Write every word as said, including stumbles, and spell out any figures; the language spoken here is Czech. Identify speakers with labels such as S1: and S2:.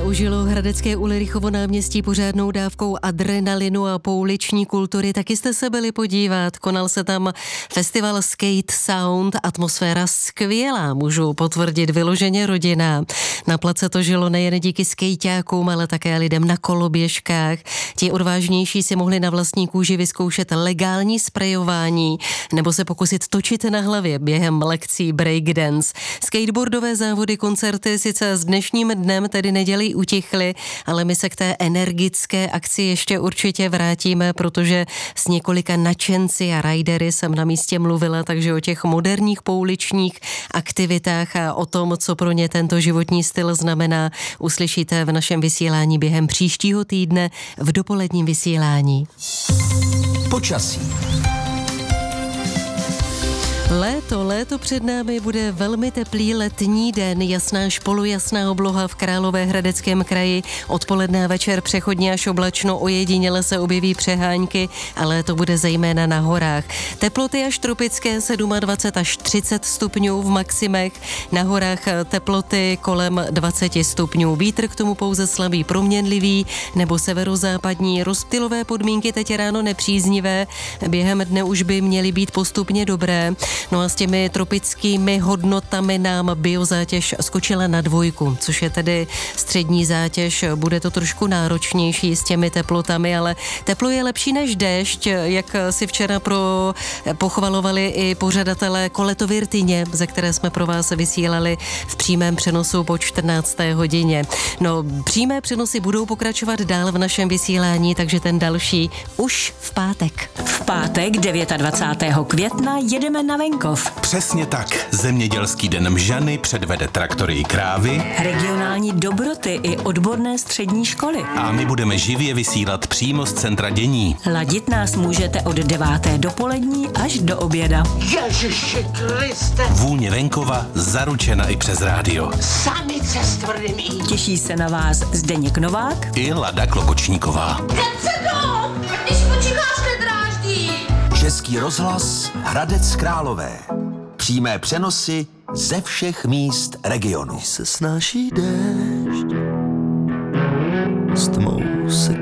S1: užilo hradecké Ulrichovo náměstí pořádnou dávkou adrenalinu a pouliční kultury. Taky jste se byli podívat. Konal se tam festival Skate Sound, atmosféra skvělá, můžu potvrdit, vyloženě rodinná. Na place to žilo nejen díky skejťákům, ale také lidem na koloběžkách. Ti odvážnější si mohli na vlastní kůži vyzkoušet legální sprejování nebo se pokusit točit na hlavě během lekcí breakdance. Skateboardové závody, koncerty sice s dnešním dnem tedy neděli utichly, ale my se k té energické akci ještě určitě vrátíme, protože s několika nadšenci a ridery jsem na místě mluvila, takže o těch moderních pouličních aktivitách a o tom, co pro ně tento životní styl znamená, uslyšíte v našem vysílání během příštího týdne v dopoledním vysílání.
S2: Počasí.
S1: Léto, léto před námi, bude velmi teplý letní den, jasná až polojasná obloha v Královéhradeckém kraji, odpoledne a večer přechodně až oblačno, ojediněle se objeví přehánky, ale to bude zejména na horách. Teploty až tropické, dvacet sedm až třicet stupňů v maximech, na horách teploty kolem dvacet stupňů, vítr k tomu pouze slabý proměnlivý nebo severozápadní, rozptylové podmínky teď ráno nepříznivé, během dne už by měly být postupně dobré. No a s těmi tropickými hodnotami nám biozátěž skočila na dvojku, což je tedy střední zátěž. Bude to trošku náročnější s těmi teplotami, ale teplo je lepší než déšť, jak si včera pro pochvalovali i pořadatelé Koletovy rtyně, ze které jsme pro vás vysílali v přímém přenosu po čtrnácté hodině. No, přímé přenosy budou pokračovat dál v našem vysílání, takže ten další už v pátek.
S3: V pátek dvacátého devátého května jedeme na venkov.
S2: Přesně tak. Zemědělský den Mžany předvede traktory i krávy.
S3: Regionální dobroty i odborné střední školy.
S2: A my budeme živě vysílat přímo z centra dění.
S3: Ladit nás můžete od deváté dopolední až do oběda.
S4: Ježiši Kriste!
S2: Vůně venkova zaručena i přes rádio.
S4: Samice s tvrdým i.
S3: Těší se na vás Zdeněk Novák
S2: I Lada Klokočníková.
S4: Keď se to, když počíkáš nedráždí.
S5: Český rozhlas Hradec Králové. Přímé přenosy ze všech míst regionu.
S6: Se snáší déšť, s tmou se